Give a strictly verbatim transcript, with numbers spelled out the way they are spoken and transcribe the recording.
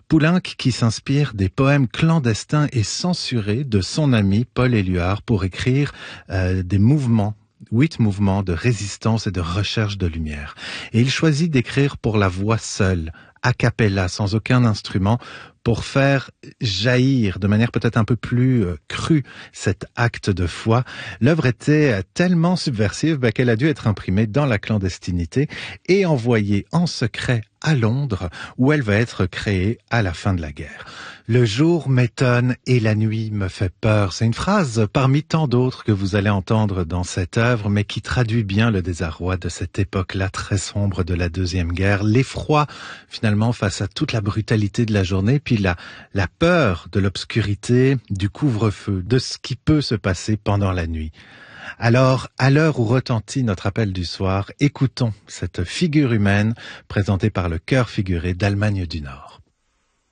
Poulenc qui s'inspire des poèmes clandestins et censurés de son ami Paul Éluard pour écrire euh, des mouvements, huit mouvements de résistance et de recherche de lumière. Et il choisit d'écrire pour la voix seule, a cappella, sans aucun instrument, pour faire jaillir de manière peut-être un peu plus euh, crue cet acte de foi. L'œuvre était tellement subversive bah, qu'elle a dû être imprimée dans la clandestinité et envoyée en secret à Londres, où elle va être créée à la fin de la guerre. Le jour m'étonne et la nuit me fait peur. C'est une phrase parmi tant d'autres que vous allez entendre dans cette œuvre, mais qui traduit bien le désarroi de cette époque-là très sombre de la Deuxième Guerre, l'effroi finalement face à toute la brutalité de la journée, puis la, la peur de l'obscurité, du couvre-feu, de ce qui peut se passer pendant la nuit. Alors, à l'heure où retentit notre appel du soir, écoutons cette figure humaine présentée par le chœur figuré d'Allemagne du Nord.